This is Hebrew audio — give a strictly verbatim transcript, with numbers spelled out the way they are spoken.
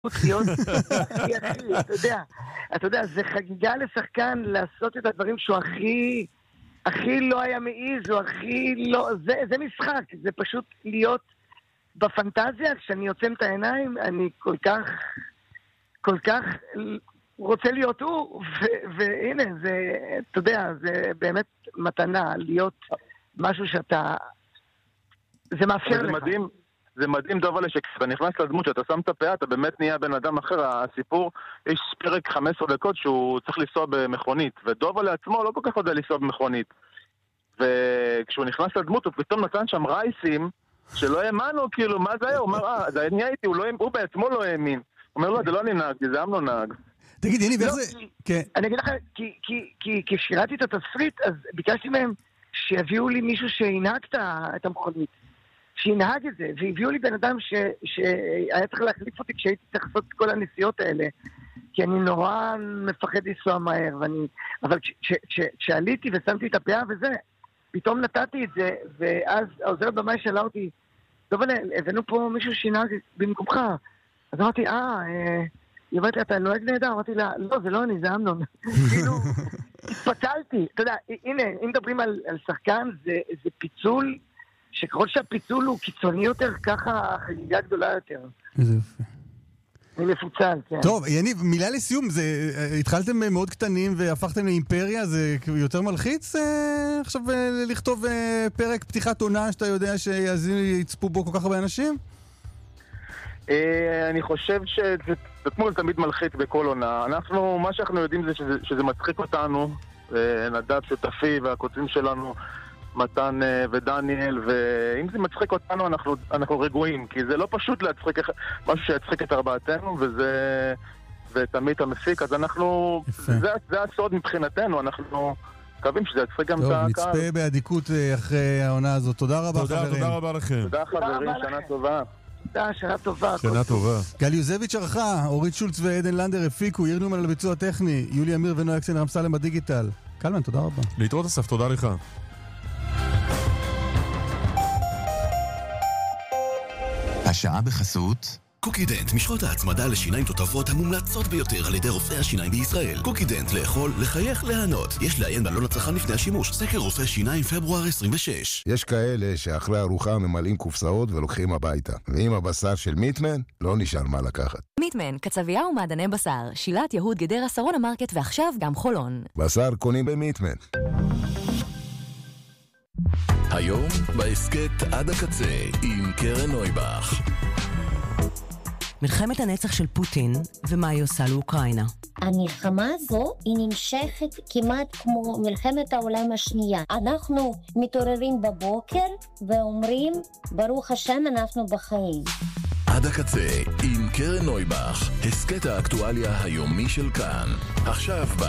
להיות הכי הכי, אתה יודע, אתה יודע, זה חגיגה לשחקן לעשות את הדברים שהוא הכי, הכי לא היה מעיז, הוא הכי לא, זה, זה משחק, זה פשוט להיות בפנטזיה, כשאני יוצם את העיניים, אני כל כך, כל כך רוצה להיות הוא, ו- והנה, זה, אתה יודע, זה באמת מתנה, להיות משהו שאתה, זה מאפשר לך. מדהים. זה מדהים דובה לשכסף, אתה נכנס לדמות שאתה שם את הפאה, אתה באמת נהיה בן אדם אחר. הסיפור, יש פרק חמש עשרה דקות שהוא צריך לנסוע במכונית, ודובה לעצמו לא כל כך יודע לנסוע במכונית. וכשהוא נכנס לדמות, הוא פתאום נתן שם רייסים, שלא האמנו, כאילו, מה זה היה? הוא אומר, אה, זה נהיה איתי, הוא, לא, הוא בעצמו לא האמין. הוא אומר, לא, זה לא אני נהג, זה אמנו נהג. תגיד, הנה, ואיך זה... אני אגיד לך, כי כששירתי את התסריט, אז ביקשתי מהם שיביאו לי מישהו שינהג את המכונית. שינהג את זה, והביאו לי בן אדם ש... שהיה צריך להחליף אותי כשהייתי צריך לעשות את כל הנסיעות האלה, כי אני נורא מפחד לנסוע מהר, ואני... אבל כשעליתי ושמתי את הפאה וזה, פתאום נתתי את זה, ואז העוזרת במאי שאלה אותי, טוב, הבאנו פה מישהו שינהג במקומך. אז אמרתי, אה, היא אומרת לי, אתה נוהג נהדר? אמרתי לה, לא, זה לא אני, זה אמנון. כאילו, התפצלתי. אתה יודע, הנה, אם מדברים על שחקן, זה פיצול, שככל שהפיצול הוא קיצוני יותר, ככה החגיגה גדולה יותר. איזה יופי. אני מפוצל, כן. טוב, יניב, מילה לסיום, זה, התחלתם מאוד קטנים והפכתם לאימפריה, זה יותר מלחיץ אה, עכשיו אה, לכתוב אה, פרק פתיחת עונה שאתה יודע שיצפו בו כל כך הרבה אנשים? אה, אני חושב שזה תמול תמיד מלחיץ בכל עונה. אנחנו, מה שאנחנו יודעים זה שזה, שזה מצחיק אותנו, אה, נדב שותפי והכותבים שלנו, מתן ודניאל, ואם זה מצחיק אותנו אנחנו, אנחנו רגועים, כי זה לא פשוט להצחיק משהו שיצחיק את ארבעתנו, וזה ותמיד המפיק, אז אנחנו זה, זה הסוד מבחינתנו, אנחנו מקווים שזה יצחיק גם את הקהל. טוב, נצפה בעדיקות אחרי העונה הזאת. תודה רבה, תודה, חברים. תודה רבה לכם. תודה חברים, שנה טובה. תודה, שנה טובה. שנה טובה. גל יוזביץ' ערכה, אורית שולץ ועדן לנדר הפיקו, ירנו על הביצוע הטכני, יולי אמיר ונועה אקסן רמסלם בדיגיטל. קלמן, תודה רבה. להתראות אסף, תודה לך. השעה בחסות קוקידנט, משחות ההצמדה לשיניים תותבות המומלצות ביותר על ידי רופאי השיניים בישראל. קוקידנט, לאכול, לחייך, להנות. יש לעיין בעלון הצרכן לפני השימוש. סקר רופא שיניים פברואר עשרים ושש. יש כאלה שאחרי ארוחה ממלאים קופסאות ולוקחים הביתה. ועם הבשר של מיטמן, לא נשאר מה לקחת. מיטמן, קצבייה ומעדני בשר. שילת יהוד גדרה שרון המרקט ועכשיו גם חולון. בשר קונים במיטמן. היום בעסקת עד הקצה עם קרן נויבך. מלחמת הנצח של פוטין ומה היא עושה לאוקראינה. המלחמה הזו היא נמשכת כמעט כמו מלחמת העולם השנייה. אנחנו מתעוררים בבוקר ואומרים ברוך השם אנחנו בחיים. עד הקצה עם קרן נויבך, הסקט האקטואליה היומי של כאן. עכשיו